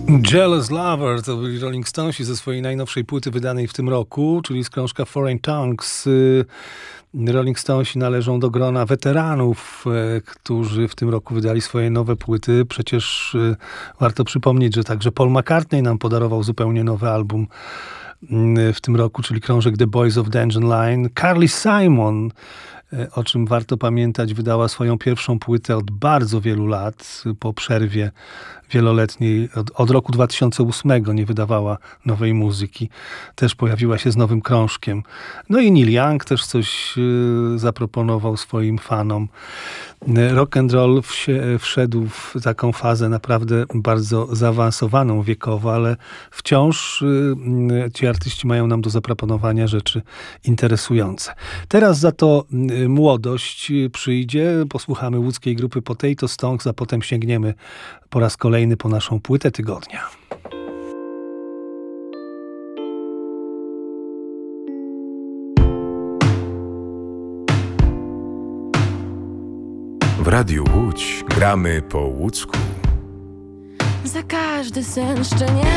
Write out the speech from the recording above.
Jealous Lover to byli Rolling Stonesi ze swojej najnowszej płyty wydanej w tym roku, czyli z krążka Foreign Tongues. Rolling Stonesi należą do grona weteranów, którzy w tym roku wydali swoje nowe płyty. Przecież warto przypomnieć, że także Paul McCartney nam podarował zupełnie nowy album w tym roku, czyli krążek The Boys of Dungeon Line. Carly Simon, o czym warto pamiętać, wydała swoją pierwszą płytę od bardzo wielu lat, po przerwie wieloletniej. Od roku 2008 nie wydawała nowej muzyki. Też pojawiła się z nowym krążkiem. No i Neil Young też coś zaproponował swoim fanom. Rock and roll wszedł w taką fazę naprawdę bardzo zaawansowaną wiekowo, ale wciąż ci artyści mają nam do zaproponowania rzeczy interesujące. Teraz za to młodość przyjdzie, posłuchamy łódzkiej grupy Potato Stonks, a potem sięgniemy po raz kolejny po naszą płytę tygodnia. W Radiu Łódź gramy po łódzku. Za każdy sen szczenie